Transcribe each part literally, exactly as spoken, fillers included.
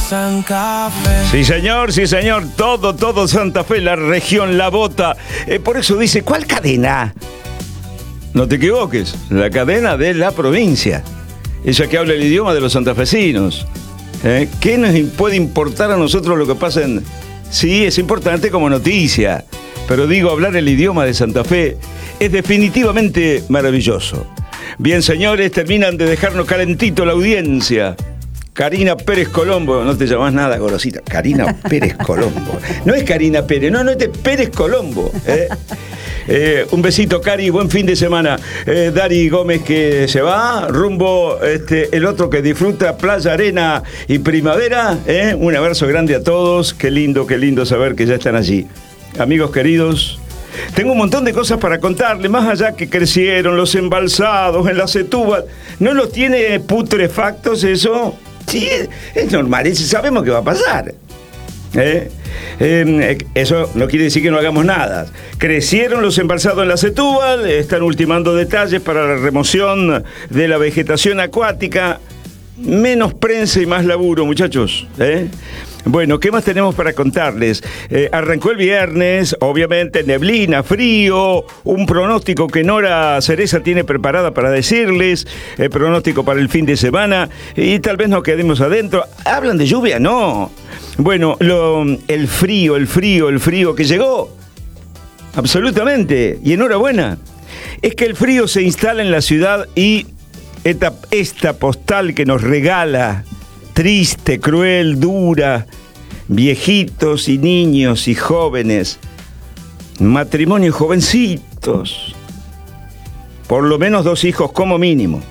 Santa Fe. Sí, señor, sí, señor. Todo, todo Santa Fe, la región, la bota. Eh, por eso dice, ¿cuál cadena? No te equivoques, la cadena de la provincia. Ella que habla el idioma de los santafesinos. ¿Eh? ¿Qué nos puede importar a nosotros lo que pasa en...? Sí, es importante como noticia, pero digo, hablar el idioma de Santa Fe es definitivamente maravilloso. Bien, señores, terminan de dejarnos calentito la audiencia. Karina Pérez Colombo, no te llamás nada, Gorosita. Karina Pérez Colombo. No es Karina Pérez, no, no, este es Pérez Colombo. ¿eh? Eh, un besito, Cari, buen fin de semana. Eh, Dari Gómez que se va, rumbo este, el otro que disfruta playa, arena y primavera. ¿eh? Un abrazo grande a todos. Qué lindo, qué lindo saber que ya están allí. Amigos queridos, tengo un montón de cosas para contarles, más allá que crecieron los embalsados en la Setúbal. ¿No los tiene putrefactos eso? Sí, es, es normal, es, sabemos que va a pasar. ¿Eh? Eh, eso no quiere decir que no hagamos nada. Crecieron los embalsados en la Setúbal, están ultimando detalles para la remoción de la vegetación acuática. Menos prensa y más laburo, muchachos. ¿eh? Bueno, ¿qué más tenemos para contarles? Eh, arrancó el viernes, obviamente, neblina, frío, un pronóstico que Nora Cereza tiene preparada para decirles, el pronóstico para el fin de semana, y tal vez nos quedemos adentro. ¿Hablan de lluvia? No. Bueno, lo, el frío, el frío, el frío que llegó, absolutamente, y enhorabuena. Es que el frío se instala en la ciudad y esta, esta postal que nos regala, triste, cruel, dura, viejitos y niños y jóvenes, matrimonios jovencitos, por lo menos dos hijos como mínimo.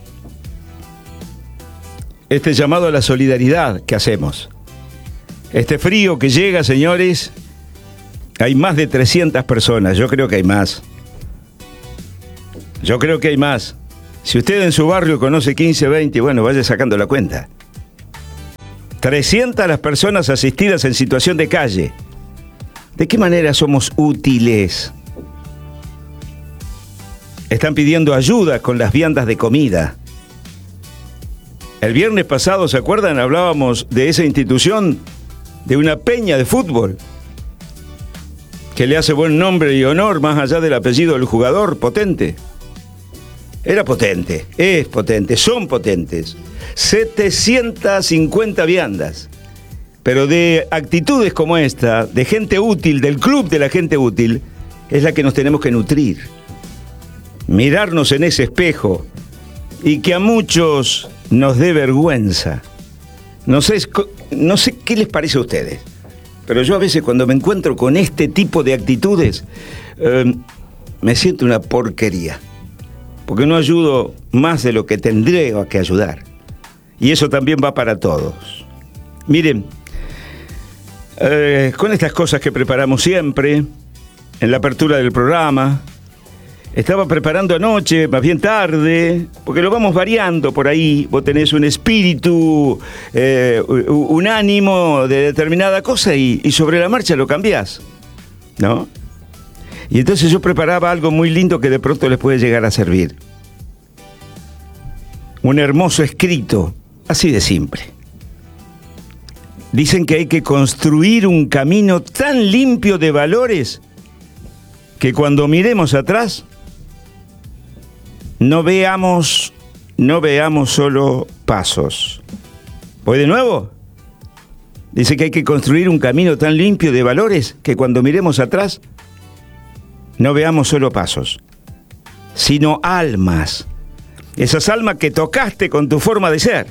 Este llamado a la solidaridad que hacemos. Este frío que llega, señores, hay más de trescientas personas, yo creo que hay más. Yo creo que hay más. Si usted en su barrio conoce quince, veinte, bueno, vaya sacando la cuenta. trescientas las personas asistidas en situación de calle. ¿De qué manera somos útiles? Están pidiendo ayuda con las viandas de comida. El viernes pasado, ¿se acuerdan? Hablábamos de esa institución, de una peña de fútbol, que le hace buen nombre y honor más allá del apellido del jugador, Potente. Era potente, es potente, son potentes. setecientas cincuenta viandas. Pero de actitudes como esta, de gente útil, del club de la gente útil, es la que nos tenemos que nutrir. Mirarnos en ese espejo y que a muchos nos dé vergüenza. No sé, no sé qué les parece a ustedes, pero yo a veces cuando me encuentro con este tipo de actitudes, eh, me siento una porquería. Porque no ayudo más de lo que tendré que ayudar. Y eso también va para todos. Miren, eh, con estas cosas que preparamos siempre, en la apertura del programa, estaba preparando anoche, más bien tarde, porque lo vamos variando por ahí. Vos tenés un espíritu, eh, un ánimo de determinada cosa y, y sobre la marcha lo cambiás, ¿no? Y entonces yo preparaba algo muy lindo que de pronto les puede llegar a servir. Un hermoso escrito, así de simple. Dicen que hay que construir un camino tan limpio de valores que cuando miremos atrás no veamos, no veamos solo pasos. ¿Voy de nuevo? Dice que hay que construir un camino tan limpio de valores que cuando miremos atrás no veamos solo pasos, sino almas. Esas almas que tocaste con tu forma de ser.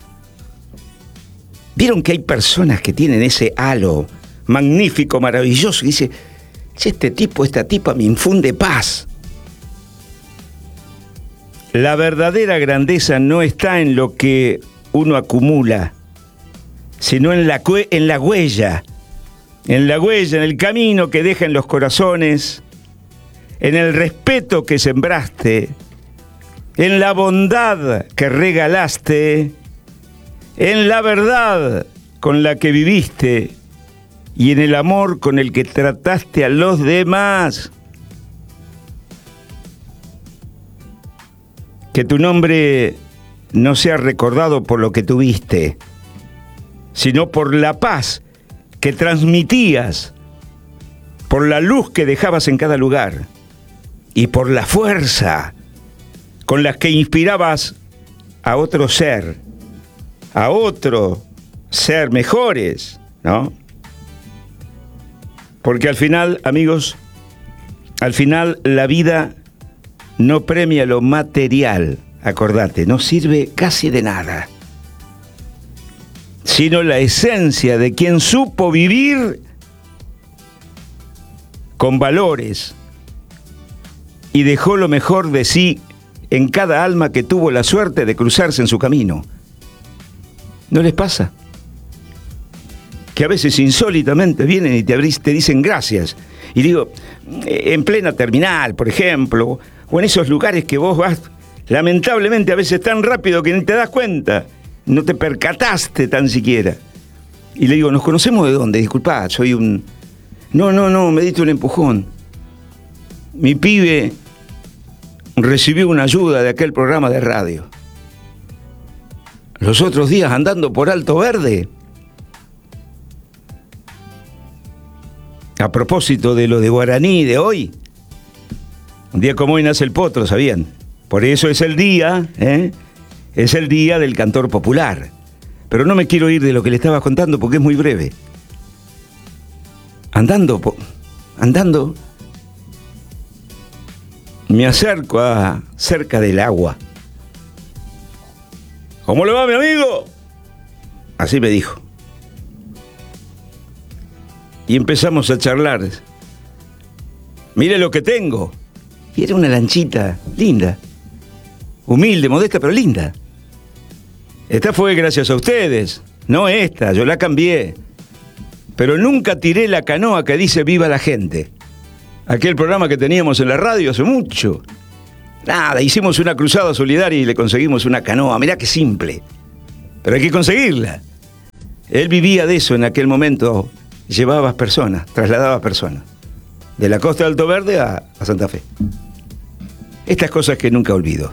¿Vieron que hay personas que tienen ese halo magnífico, maravilloso? Y dice, este tipo, esta tipa me infunde paz. La verdadera grandeza no está en lo que uno acumula, sino en la, en la huella. En la huella, en el camino que deja en los corazones, en el respeto que sembraste, en la bondad que regalaste, en la verdad con la que viviste y en el amor con el que trataste a los demás. Que tu nombre no sea recordado por lo que tuviste, sino por la paz que transmitías, por la luz que dejabas en cada lugar y por la fuerza con la que inspirabas a otro ser, a otro ser mejores, ¿no? Porque al final, amigos, al final la vida no premia lo material, acordate, no sirve casi de nada, sino la esencia de quien supo vivir con valores y dejó lo mejor de sí en cada alma que tuvo la suerte de cruzarse en su camino. ¿No les pasa? Que a veces insólitamente vienen y te, te dicen gracias. Y digo, en plena terminal, por ejemplo, o en esos lugares que vos vas, lamentablemente a veces tan rápido que ni te das cuenta, no te percataste tan siquiera. Y le digo, ¿nos conocemos de dónde? Disculpá, soy un... No, no, no, me diste un empujón. Mi pibe recibió una ayuda de aquel programa de radio. Los otros días andando por Alto Verde, a propósito de lo de Guaraní de hoy, un día como hoy nace el potro, ¿sabían? Por eso es el día, ¿eh? Es el día del cantor popular. Pero no me quiero ir de lo que le estaba contando porque es muy breve. Andando, andando, me acerco a cerca del agua. ¿Cómo le va, mi amigo? Así me dijo. Y empezamos a charlar. Mire lo que tengo. Y era una lanchita linda. Humilde, modesta, pero linda. Esta fue gracias a ustedes. No esta, yo la cambié. Pero nunca tiré la canoa que dice Viva la Gente. Aquel programa que teníamos en la radio hace mucho. Nada, hicimos una cruzada solidaria y le conseguimos una canoa. Mirá qué simple. Pero hay que conseguirla. Él vivía de eso en aquel momento. Llevaba personas, trasladaba personas. De la costa de Alto Verde a, a Santa Fe. Estas cosas que nunca olvido.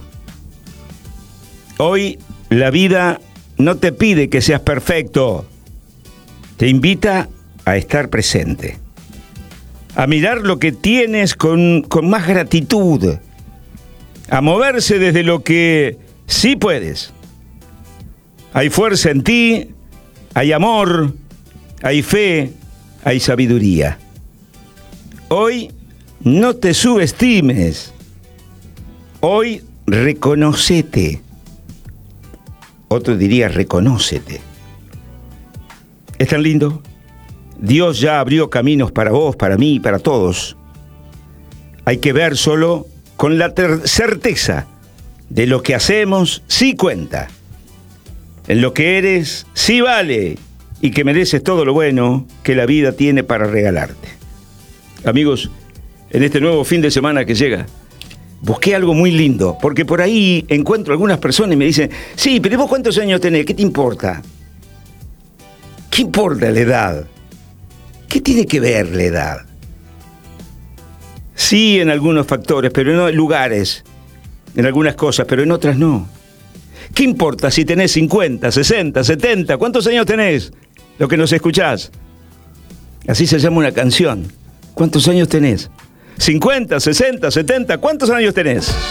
Hoy la vida no te pide que seas perfecto. Te invita a estar presente. A mirar lo que tienes con, con más gratitud. A moverse desde lo que sí puedes. Hay fuerza en ti, hay amor, hay fe, hay sabiduría. Hoy no te subestimes. Hoy reconócete. Otro diría reconócete. ¿Es tan lindo? Dios ya abrió caminos para vos, para mí, para todos. Hay que ver solo con la ter- certeza de lo que hacemos sí cuenta. En lo que eres sí vale y que mereces todo lo bueno que la vida tiene para regalarte. Amigos, en este nuevo fin de semana que llega, busqué algo muy lindo, porque por ahí encuentro algunas personas y me dicen, sí, pero vos ¿cuántos años tenés? ¿Qué te importa? ¿Qué importa la edad? ¿Qué tiene que ver la edad? Sí, en algunos factores, pero no en lugares, en algunas cosas, pero en otras no. ¿Qué importa si tenés cincuenta, sesenta, setenta? ¿Cuántos años tenés? Lo que nos escuchás. Así se llama una canción. ¿Cuántos años tenés? cincuenta, sesenta, setenta, ¿cuántos años tenés?